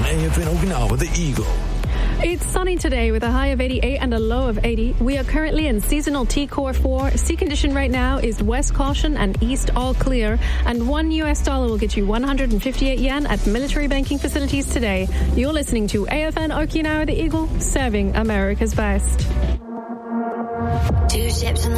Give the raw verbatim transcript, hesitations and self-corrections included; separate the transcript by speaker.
Speaker 1: A F N Okinawa, the Eagle.
Speaker 2: It's sunny today with a high of eighty-eight and a low of eighty. We are currently in seasonal T Core four. Sea condition right now is west caution and east all clear. And one U S dollar will get you one hundred fifty-eight yen at military banking facilities today. You're listening to A F N Okinawa, the Eagle, serving America's best.
Speaker 3: Two ships in the